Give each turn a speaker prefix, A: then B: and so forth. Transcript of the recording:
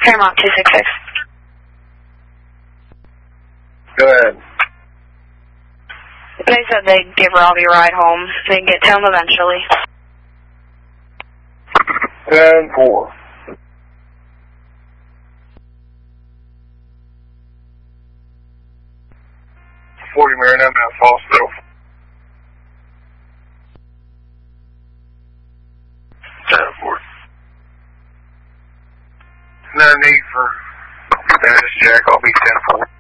A: Paramount 266.
B: Go ahead.
A: They said they'd give Robbie a ride home. They'd get to him eventually.
B: 10-4. Maryland Mass Hospital. 10-4. No need for Dennis Jack. I'll be 10-4.